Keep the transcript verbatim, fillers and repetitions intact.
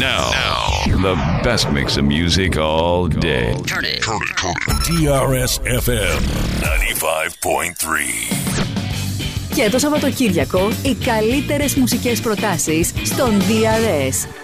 Now, now, the best mix of music all day. Turn it. Turn it, turn it. τι αρ ες εφ εμ ninety-five point three. Και το Σαββατοκύριακο, οι καλύτερες μουσικές προτάσεις στον ντι αρ ες.